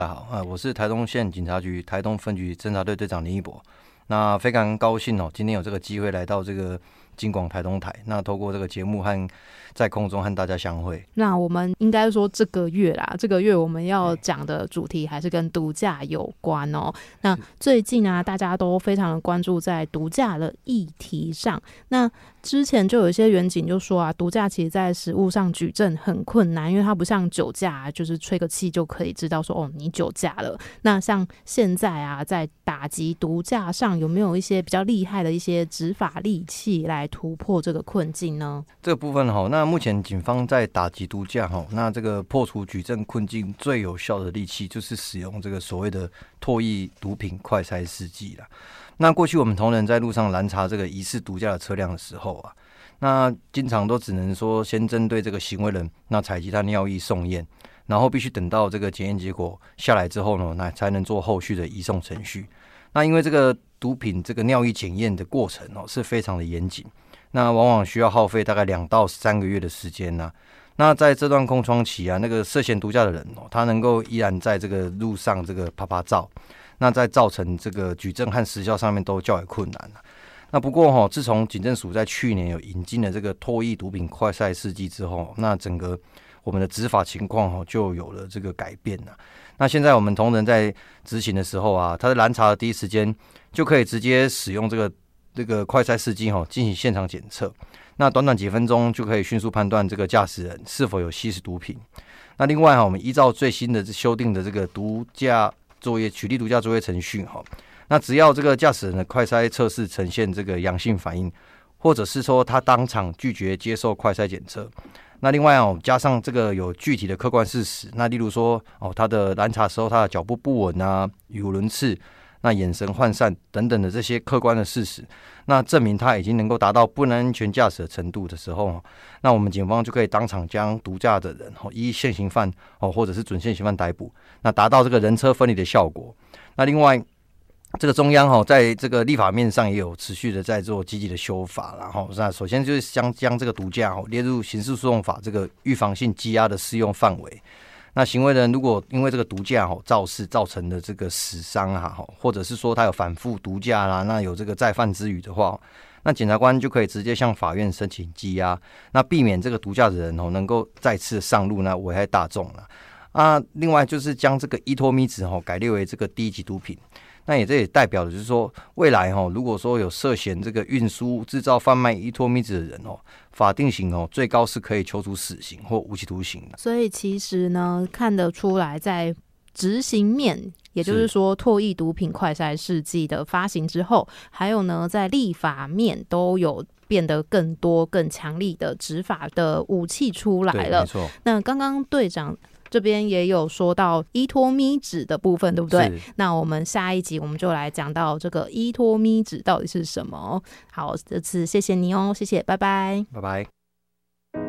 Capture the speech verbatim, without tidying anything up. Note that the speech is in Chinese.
大家好，呃，我是台东县警察局台东分局侦查队队长林一博。那非常高兴哦，今天有这个机会来到这个金广台东台，那透过这个节目和在空中和大家相会。 那我们应该说这个月啦，这个月我们要讲的主题还是跟毒驾有关哦。那最近啊，大家都非常的关注在毒驾的议题上。那之前就有一些员警就说啊，毒驾其实在实务上举证很困难，因为它不像酒驾，就是吹个气就可以知道说哦你酒驾了。那像现在啊，在打击毒驾上有没有一些比较厉害的一些执法利器来突破这个困境呢？ 这个部分哈，那目前警方在打击毒驾哈，那这个破除举证困境最有效的利器就是使用这个所谓的唾液毒品快筛试剂啦。那过去我们同仁在路上拦查这个疑似毒驾的车辆的时候啊，那经常都只能说先针对这个行为人，那采集他尿液送验，然后必须等到这个检验结果下来之后呢，那才能做后续的移送程序。那因为这个毒品这个尿液检验的过程哦是非常的严谨，那往往需要耗费大概两到三个月的时间呐、啊。那在这段空窗期啊，那个涉嫌毒驾的人哦，他能够依然在这个路上这个拍拍照，那在造成这个举证和时效上面都较为困难、啊、那不过哈、哦，自从警政署在去年有引进了这个唾液毒品快筛试剂之后，那整个我们的执法情况哦就有了这个改变了、啊。那现在我们同仁在执行的时候啊，他在拦查的第一时间就可以直接使用这个这个快筛试剂哈进行现场检测，那短短几分钟就可以迅速判断这个驾驶人是否有吸食毒品。那另外哈，我们依照最新的修订的这个毒驾作业取缔毒驾作业程序哈，那只要这个驾驶人的快筛测试呈现这个阳性反应，或者是说他当场拒绝接受快筛检测。那另外哦，加上这个有具体的客观事实，那例如说哦，他的拦查时候他的脚步不稳啊，语无伦次，那眼神涣散等等的这些客观的事实，那证明他已经能够达到不能安全驾驶的程度的时候，那我们警方就可以当场将毒驾的人依现行犯或者是准现行犯逮捕，那达到这个人车分离的效果。那另外，这个中央在这个立法面上也有持续的在做积极的修法啦。那首先就是将将这个毒驾列入刑事诉讼法这个预防性羁押的适用范围。那行为人如果因为这个毒驾肇事造成的这个死伤啊，或者是说他有反复毒驾啦，那有这个再犯之余的话，那检察官就可以直接向法院申请羁押，那避免这个毒驾的人能够再次上路，那危害大众啦。啊，另外就是将这个依托咪酯改列为这个第一级毒品。那也这也代表的就是说，未来哈，如果说有涉嫌这个运输、制造、贩卖依托咪酯的人哦，法定刑哦，最高是可以求处死刑或无期徒刑的。 所以其实呢，看得出来在执行面，也就是说唾液毒品快筛试剂的发行之后，还有呢在立法面都有变得更多、更强力的执法的武器出来了。 没错。 那刚刚队长这边也有说到依托咪酯的部分，对不对？那我们下一集我们就来讲到这个依托咪酯到底是什么。好，这次谢谢你哦，谢谢，拜拜， 拜拜。